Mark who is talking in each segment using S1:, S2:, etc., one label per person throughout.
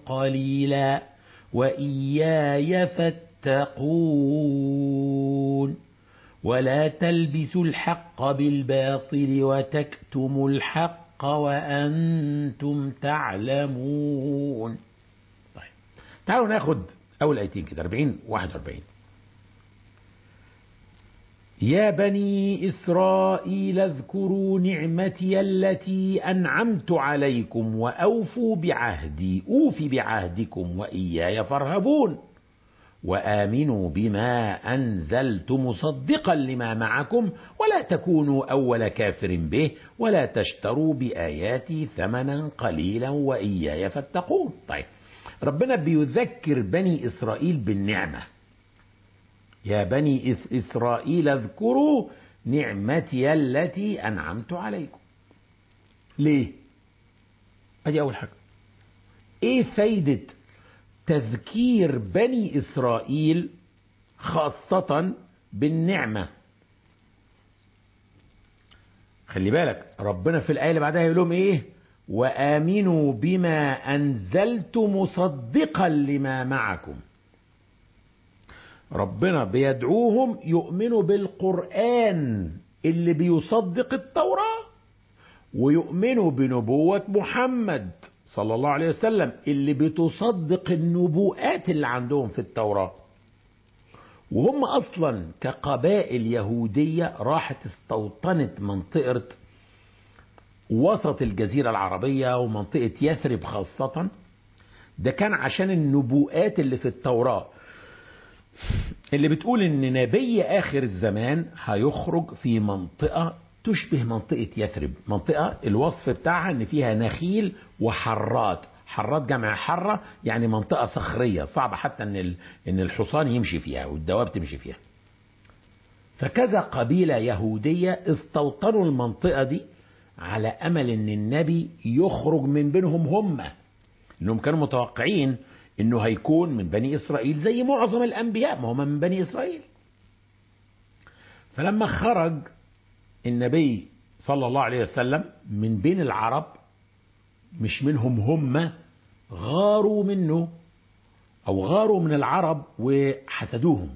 S1: قليلا وإياي فاتقون ولا تلبسوا الحق بالباطل وتكتموا الحق وأنتم تعلمون. طيب تعالوا ناخد أول آيتين كده 40 41. يا بني إسرائيل اذكروا نعمتي التي أنعمت عليكم وأوفوا بعهدي أوف بعهدكم وإياي فارهبون وآمنوا بما أنزلت مصدقا لما معكم ولا تكونوا أول كافر به ولا تشتروا بآياتي ثمنا قليلا وإياي فاتقون. طيب ربنا بيذكر بني إسرائيل بالنعمة. يا بني إسرائيل اذكروا نعمتي التي أنعمت عليكم. ليه؟ أدي أول حاجة. إيه فايدة تذكير بني إسرائيل خاصة بالنعمة؟ خلي بالك ربنا في الآية اللي بعدها يقول لهم إيه؟ وآمنوا بما أنزلت مصدقا لما معكم. ربنا بيدعوهم يؤمنوا بالقرآن اللي بيصدق التوراة ويؤمنوا بنبوة محمد صلى الله عليه وسلم اللي بتصدق النبوءات اللي عندهم في التوراة. وهم أصلا كقبائل يهودية راحت استوطنت منطقة وسط الجزيرة العربية ومنطقة يثرب خاصة. ده كان عشان النبوءات اللي في التوراة اللي بتقول ان نبي اخر الزمان هيخرج في منطقة تشبه منطقة يثرب. منطقة الوصف بتاعها ان فيها نخيل وحرات. حرات جمع حرة يعني منطقة صخرية صعب حتى ان الحصان يمشي فيها والدواب تمشي فيها. فكذا قبيلة يهودية استوطنوا المنطقة دي على امل ان النبي يخرج من بينهم هم، انهم كانوا متوقعين انه هيكون من بني اسرائيل زي معظم الانبياء ما هم من بني اسرائيل. فلما خرج النبي صلى الله عليه وسلم من بين العرب مش منهم هم، غاروا منه او غاروا من العرب وحسدوهم.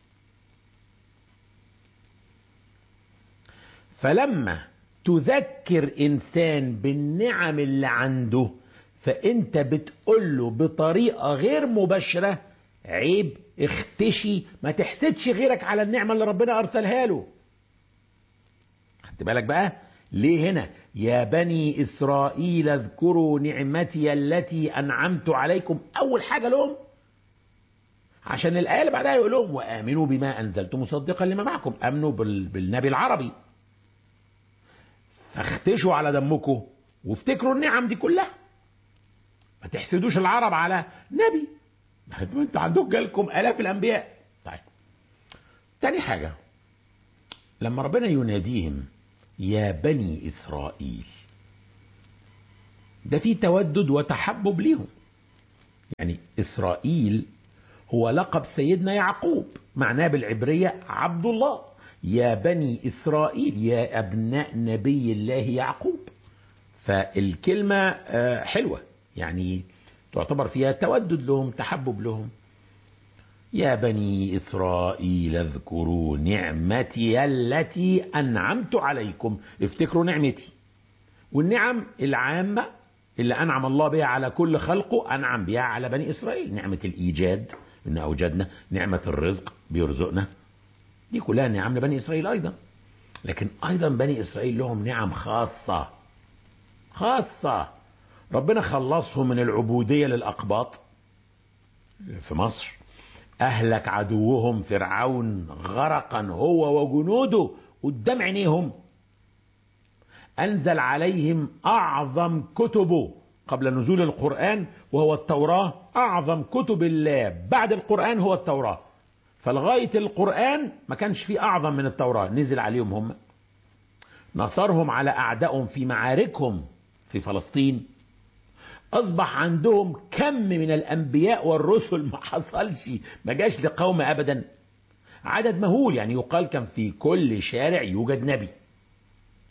S1: فلما تذكر انسان بالنعم اللي عنده فانت بتقول له بطريقة غير مباشرة عيب اختشي ما تحسدش غيرك على النعمة اللي ربنا ارسلها له. خدت بالك بقى ليه هنا يا بني اسرائيل اذكروا نعمتي التي انعمت عليكم؟ اول حاجة لهم عشان الآية اللي بعدها يقول لهم وآمنوا بما أنزلت مصدقا لما معكم. آمنوا بالنبي العربي فاختشوا على دمكم وافتكروا النعم دي كلها. ما تحسدوش العرب على نبي، انتوا عندكم جالكم آلاف الأنبياء. طيب تاني حاجة لما ربنا يناديهم يا بني إسرائيل ده في تودد وتحبب ليهم. يعني إسرائيل هو لقب سيدنا يعقوب معناه بالعبرية عبد الله. يا بني إسرائيل يا أبناء نبي الله يعقوب. فالكلمة حلوة يعني تعتبر فيها تودد لهم تحبب لهم. يا بني إسرائيل اذكروا نعمتي التي أنعمت عليكم. افتكروا نعمتي والنعم العامة اللي أنعم الله بها على كل خلقه أنعم بها على بني إسرائيل. نعمة الإيجاد إن أوجدنا، نعمة الرزق بيرزقنا، دي كلها نعم لبني إسرائيل أيضا. لكن أيضا بني إسرائيل لهم نعم خاصة خاصة. ربنا خلصهم من العبودية للأقباط في مصر. أهلك عدوهم فرعون غرقا هو وجنوده قدام عينيهم. أنزل عليهم أعظم كتبه قبل نزول القرآن وهو التوراة. أعظم كتب الله بعد القرآن هو التوراة. فلغاية القرآن ما كانش فيه أعظم من التوراة. نزل عليهم هم، نصرهم على أعدائهم في معاركهم في فلسطين. أصبح عندهم كم من الأنبياء والرسل ما حصلش ما جاش لقوم أبدا. عدد مهول يعني يقال كان في كل شارع يوجد نبي.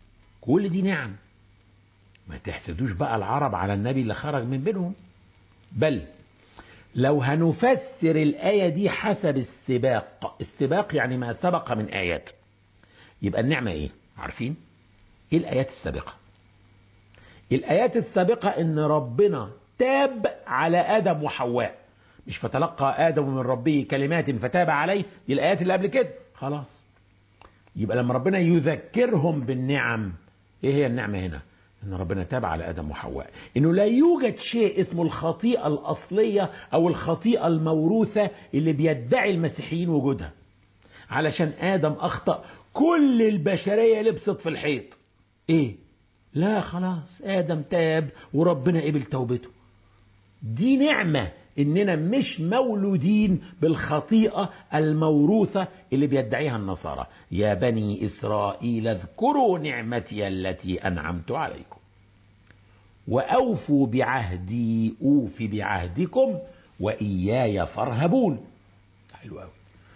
S1: كل دي نعم. ما تحسدوش بقى العرب على النبي اللي خرج من بينهم. بل لو هنفسر الآية دي حسب السباق يعني ما سبق من آيات، يبقى النعمة ايه؟ عارفين ايه الآيات السابقة؟ الآيات السابقة ان ربنا تاب على آدم وحواء، مش فتلقى آدم من ربه كلمات فتاب عليه، دي الآيات اللي قبل كده خلاص. يبقى لما ربنا يذكرهم بالنعم، ايه هي النعمة هنا؟ ان ربنا تاب على آدم وحواء، انه لا يوجد شيء اسمه الخطيئة الأصلية او الخطيئة الموروثة اللي بيدعي المسيحيين وجودها. علشان آدم أخطأ كل البشرية لبست في الحيط، ايه؟ لا خلاص آدم تاب وربنا قبل توبته. دي نعمة اننا مش مولودين بالخطيئة الموروثة اللي بيدعيها النصارى. يا بني إسرائيل اذكروا نعمتي التي أنعمت عليكم وأوفوا بعهدي أوف بعهدكم وإياي فارهبون. حلو قوي.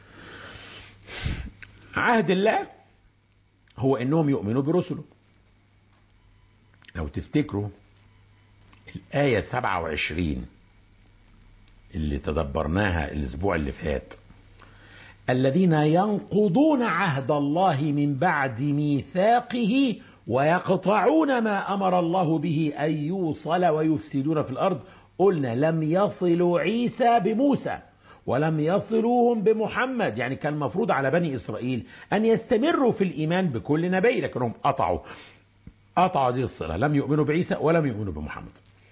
S1: عهد الله هو انهم يؤمنوا برسله. لو تفتكروا الآية 27 اللي تدبرناها الأسبوع اللي فات، الذين ينقضون عهد الله من بعد ميثاقه ويقطعون ما أمر الله به أن يوصل ويفسدون في الأرض. قلنا لم يصلوا عيسى بموسى ولم يصلوهم بمحمد، يعني كان مفروض على بني إسرائيل أن يستمروا في الإيمان بكل نبي، لكنهم قطعوا هذه الصلة، لم يؤمنوا بعيسى ولم يؤمنوا بمحمد.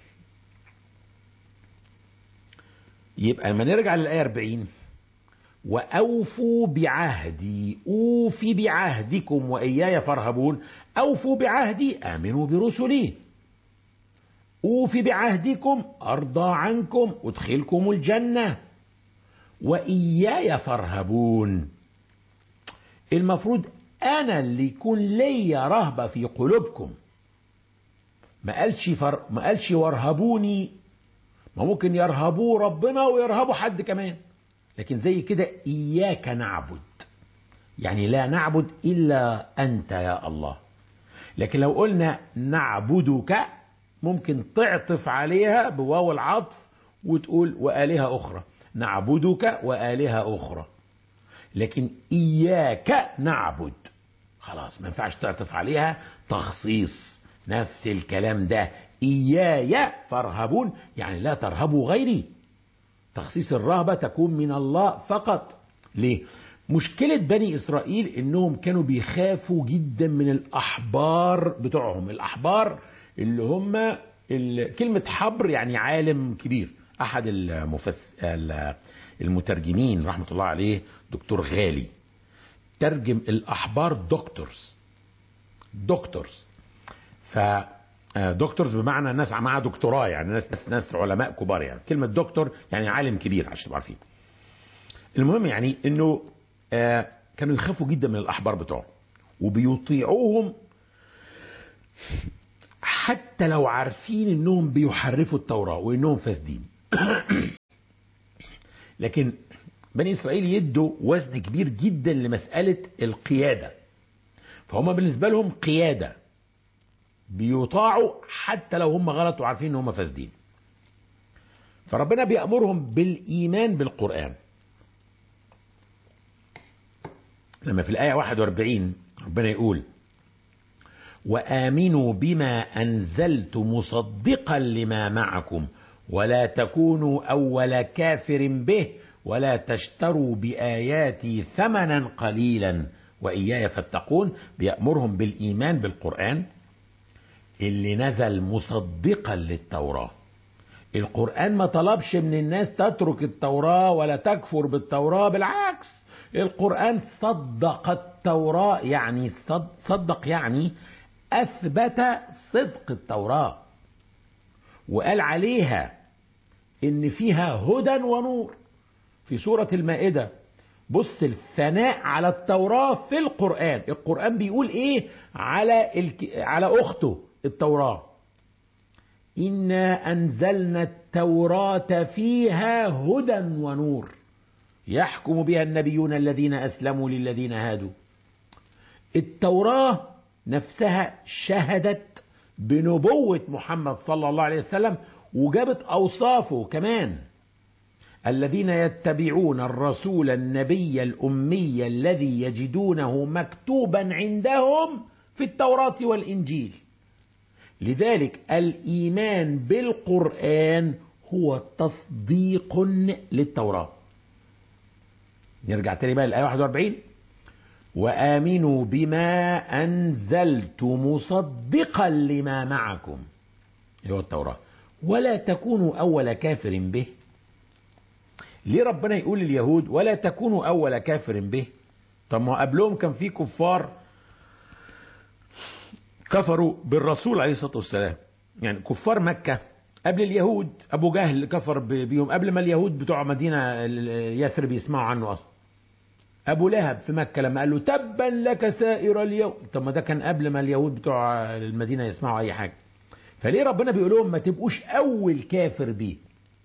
S1: يبقى لما نرجع للآية 40، وأوفوا بعهدي أوف بعهدكم وإياي فارهبون. أوفوا بعهدي آمنوا برسلي، أوف بعهدكم أرضى عنكم أدخلكم الجنة، وإياي فارهبون. المفروض أنا اللي يكون ليا رهبة في قلوبكم. ما قالش وارهبوني، ما ممكن يرهبوا ربنا ويرهبوا حد كمان. لكن زي كده إياك نعبد، يعني لا نعبد إلا أنت يا الله. لكن لو قلنا نعبدك ممكن تعطف عليها بواو العطف وتقول وآلهة أخرى، نعبدك وآلهة أخرى. لكن إياك نعبد خلاص ما ينفعش تعطف عليها تخصيص. نفس الكلام ده إياي فارهبون، يعني لا ترهبوا غيري. تخصيص الرهبة تكون من الله فقط. ليه؟ مشكلة بني إسرائيل إنهم كانوا بيخافوا جدا من الأحبار بتوعهم. الأحبار اللي هم كلمة حبر يعني عالم كبير. أحد المترجمين رحمة الله عليه دكتور غالي ترجم الأحبار دكتورز. دكتورز بمعنى ناس معاها دكتوراه، يعني ناس علماء كبار. يعني كلمة دكتور يعني عالم كبير عشان تبقوا عارفين. المهم يعني انه كانوا يخافوا جدا من الأحبار بتوعهم وبيطيعوهم حتى لو عارفين انهم بيحرفوا التوراة وانهم فاسدين. لكن بني إسرائيل يدوا وزن كبير جدا لمسألة القيادة، فهم بالنسبة لهم قيادة بيطاعوا حتى لو هم غلط وعارفين ان هم فاسدين. فربنا بيأمرهم بالإيمان بالقرآن. لما في الآية 41 ربنا يقول وآمنوا بما أنزلت مصدقا لما معكم ولا تكونوا أول كافر به ولا تشتروا بآياتي ثمنا قليلا وإياي فاتقون. بيأمرهم بالإيمان بالقرآن اللي نزل مصدقا للتوراة. القرآن ما طلبش من الناس تترك التوراة ولا تكفر بالتوراة، بالعكس القرآن صدق التوراة، يعني صدق يعني أثبت صدق التوراة وقال عليها إن فيها هدى ونور. في سورة المائدة بص الثناء على التوراة في القرآن. القرآن بيقول إيه على أخته التوراة؟ إنا أنزلنا التوراة فيها هدى ونور يحكم بها النبيون الذين أسلموا للذين هادوا. التوراة نفسها شهدت بنبوة محمد صلى الله عليه وسلم وجابت أوصافه كمان: الذين يتبعون الرسول النبي الأمي الذي يجدونه مكتوبا عندهم في التوراة والإنجيل. لذلك الإيمان بالقرآن هو تصديق للتوراة. نرجع تاني بقى للآية 41: وآمنوا بما أنزلت مصدقا لما معكم، اللي هو التوراة، ولا تكونوا أول كافر به. ليه ربنا يقول لليهود ولا تكونوا أول كافر به؟ طب ما قبلهم كان في كفار كفروا بالرسول عليه الصلاة والسلام، يعني كفار مكة قبل اليهود. أبو جهل كفر بيهم قبل ما اليهود بتوع مدينة يثرب يسمعوا عنه أصلا. أبو لهب في مكة لما قال له تبا لك سائر اليوم، طب ما ده كان قبل ما اليهود بتوع المدينة يسمعوا أي حاجة. فليه ربنا بيقول لهم ما تبقوش أول كافر بيه؟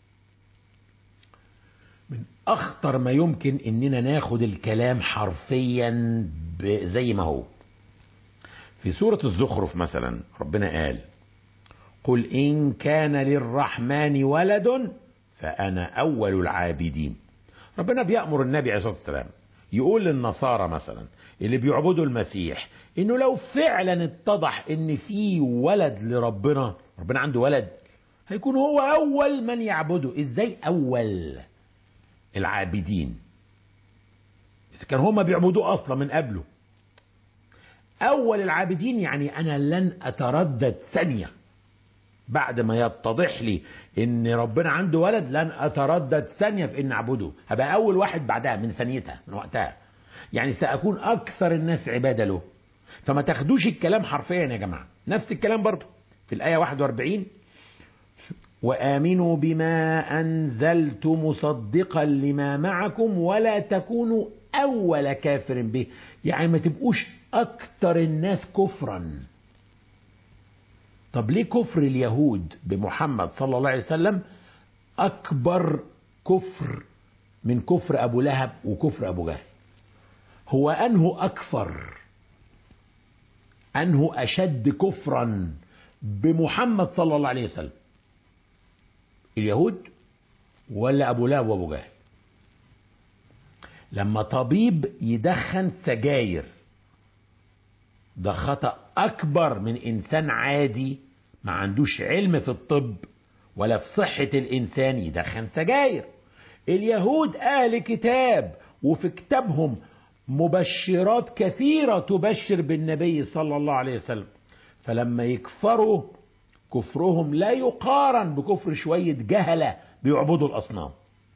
S1: من أخطر ما يمكن إننا ناخد الكلام حرفيا زي ما هو. في سورة الزخرف مثلا ربنا قال: قل إن كان للرحمن ولد فأنا أول العابدين. ربنا بيأمر النبي عليه الصلاة والسلام يقول للنصارى مثلا اللي بيعبدوا المسيح إنه لو فعلا اتضح إن في ولد لربنا، ربنا عنده ولد، هيكون هو أول من يعبده. إزاي أول العابدين إذا كان هما بيعبدوه أصلا من قبله؟ أول العابدين يعني أنا لن أتردد ثانية بعد ما يتضح لي إن ربنا عنده ولد، لن أتردد ثانية في إن أعبده، هبقى أول واحد بعدها من ثانيتها من وقتها، يعني سأكون أكثر الناس عبادة له. فما تاخدوش الكلام حرفيا يا جماعة. نفس الكلام برضو في الآية 41: وآمنوا بما أنزلت مصدقا لما معكم ولا تكونوا أول كافر به، يعني ما تبقوش أكتر الناس كفرا. طب ليه كفر اليهود بمحمد صلى الله عليه وسلم أكبر كفر من كفر أبو لهب وكفر أبو جهل؟ هو أنه أكفر، أنه أشد كفرا بمحمد صلى الله عليه وسلم، اليهود ولا أبو لهب وأبو جهل؟ لما طبيب يدخن سجاير ده خطأ أكبر من إنسان عادي ما عندوش علم في الطب ولا في صحة الإنسان يدخن سجاير. اليهود أهل كتاب وفي كتابهم مبشرات كثيرة تبشر بالنبي صلى الله عليه وسلم، فلما يكفروا كفرهم لا يقارن بكفر شوية جهلة بيعبدوا الأصنام.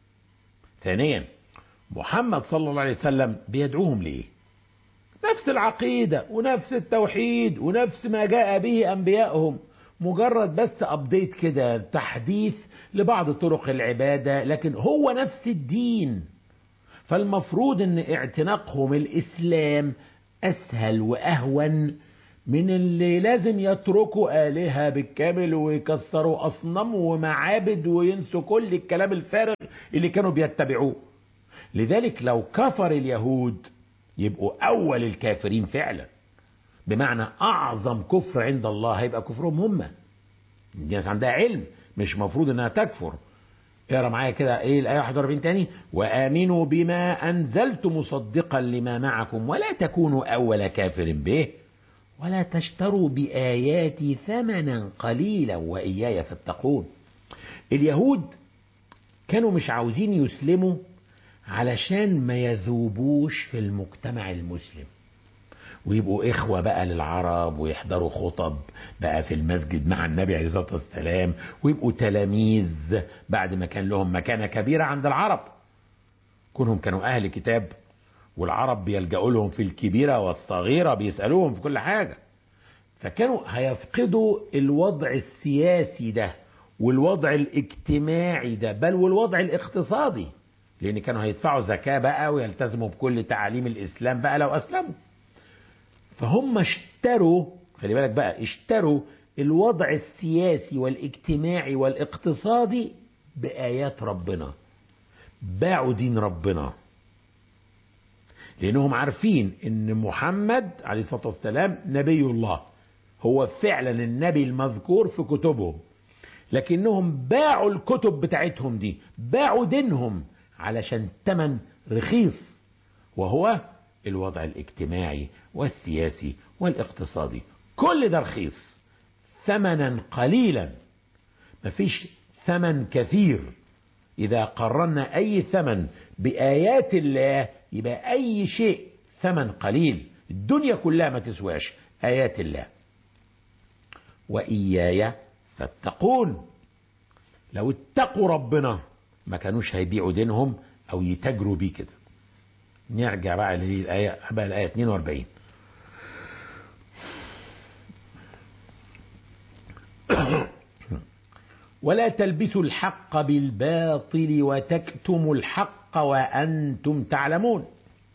S1: ثانيا محمد صلى الله عليه وسلم بيدعوهم ليه؟ نفس العقيدة ونفس التوحيد ونفس ما جاء به أنبيائهم، مجرد بس أبديت كده، تحديث لبعض طرق العبادة، لكن هو نفس الدين. فالمفروض ان اعتناقهم الإسلام أسهل وأهون من اللي لازم يتركوا آلهة بالكامل ويكسروا أصنام ومعابد وينسوا كل الكلام الفارغ اللي كانوا بيتبعوه. لذلك لو كفر اليهود يبقوا أول الكافرين فعلا، بمعنى أعظم كفر عند الله هيبقى كفرهم هم. الناس عندها علم، مش مفروض انها تكفر. اقرا معايا كده ايه الآية 41 تاني: وآمنوا بما أنزلت مصدقا لما معكم ولا تكونوا أول كافر به ولا تشتروا بآياتي ثمنا قليلا وإياي فاتقون. اليهود كانوا مش عاوزين يسلموا علشان ما يذوبوش في المجتمع المسلم ويبقوا إخوة بقى للعرب ويحضروا خطب بقى في المسجد مع النبي عليه الصلاة والسلام ويبقوا تلاميذ بعد ما كان لهم مكانة كبيرة عند العرب. كونهم كانوا أهل كتاب والعرب بيلجأوا لهم في الكبيرة والصغيرة، بيسألوهم في كل حاجة، فكانوا هيفقدوا الوضع السياسي ده والوضع الاجتماعي ده، بل والوضع الاقتصادي، لأن كانوا هيدفعوا زكاة بقى ويلتزموا بكل تعاليم الإسلام بقى لو أسلموا. فهم اشتروا، خلي بالك بقى، اشتروا الوضع السياسي والاجتماعي والاقتصادي بآيات ربنا، باعوا دين ربنا، لأنهم عارفين ان محمد عليه الصلاة والسلام نبي الله، هو فعلا النبي المذكور في كتبهم، لكنهم باعوا الكتب بتاعتهم دي، باعوا دينهم علشان تمن رخيص، وهو الوضع الاجتماعي والسياسي والاقتصادي. كل ده رخيص، ثمنا قليلا، مفيش ثمن كثير. إذا قررنا أي ثمن بآيات الله يبقى أي شيء ثمن قليل. الدنيا كلها ما تسواش آيات الله. وإياي فاتقون، لو اتقوا ربنا ما كانوش هيبيعوا دينهم أو يتاجروا بيه كده. نرجع بقى للآية، بقى الآية 42. ولا تلبسوا الحق بالباطل وتكتموا الحق وأنتم تعلمون.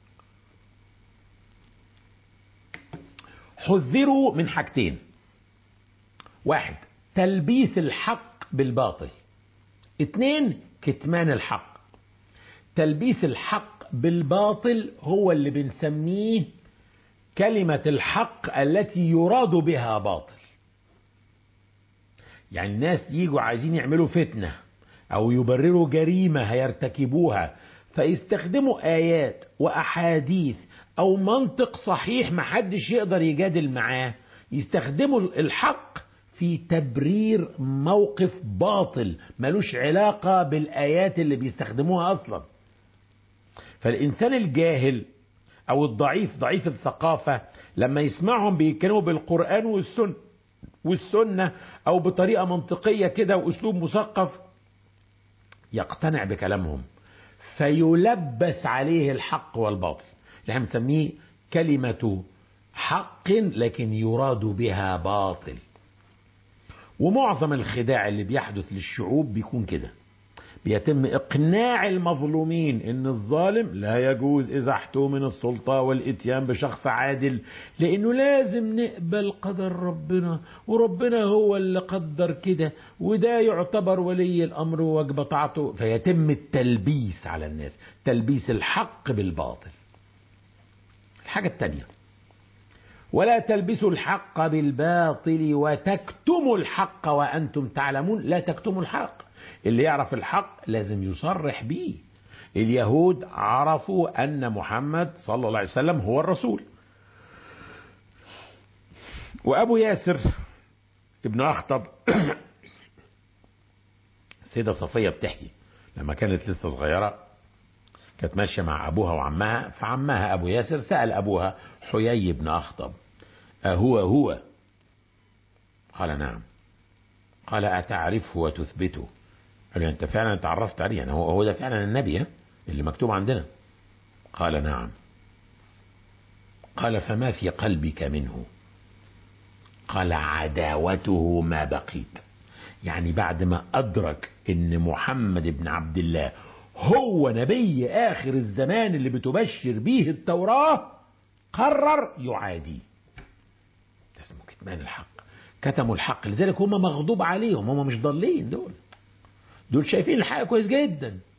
S1: حذروا من حاجتين: واحد، تلبيس الحق بالباطل. اتنين، كتمان الحق. تلبيس الحق بالباطل هو اللي بنسميه كلمة الحق التي يراد بها باطل. يعني الناس يجوا عايزين يعملوا فتنة أو يبرروا جريمة هيرتكبوها، فيستخدموا آيات وأحاديث أو منطق صحيح محدش يقدر يجادل معاه، يستخدموا الحق في تبرير موقف باطل ملوش علاقة بالآيات اللي بيستخدموها أصلا. فالإنسان الجاهل أو الضعيف، ضعيف الثقافة، لما يسمعهم بيتكلموا بالقرآن والسنة أو بطريقة منطقية كده وأسلوب مثقف، يقتنع بكلامهم فيلبس عليه الحق والباطل، اللي احنا بنسميه كلمة حق لكن يراد بها باطل. ومعظم الخداع اللي بيحدث للشعوب بيكون كده، بيتم إقناع المظلومين إن الظالم لا يجوز إزاحته من السلطة والإتيان بشخص عادل، لأنه لازم نقبل قدر ربنا، وربنا هو اللي قدر كده، وده يعتبر ولي الأمر ووجب طاعته. فيتم التلبيس على الناس، تلبيس الحق بالباطل. الحاجة التانية: ولا تلبسوا الحق بالباطل وتكتموا الحق وأنتم تعلمون. لا تكتموا الحق. اللي يعرف الحق لازم يصرح بيه. اليهود عرفوا أن محمد صلى الله عليه وسلم هو الرسول. وأبو ياسر ابن أخطب السيدة صفية بتحكي لما كانت لسه صغيرة، كانت ماشية مع أبوها وعمها، فعمها أبو ياسر سأل أبوها حيي بن أخطب: أهو؟ قال: نعم. قال: أتعرفه وتثبته؟ قال: أنت فعلا تعرفت عليه، يعني هو ده فعلا النبي اللي مكتوب عندنا؟ قال: نعم. قال: فما في قلبك منه؟ قال: عداوته ما بقيت. يعني بعد ما أدرك إن محمد بن عبد الله هو نبي آخر الزمان اللي بتبشر به التوراة، قرر يعاديه. ده اسمه كتمان الحق، كتموا الحق. لذلك هم مغضوب عليهم، هم مش ضالين، دول شايفين الحق كويس جدا،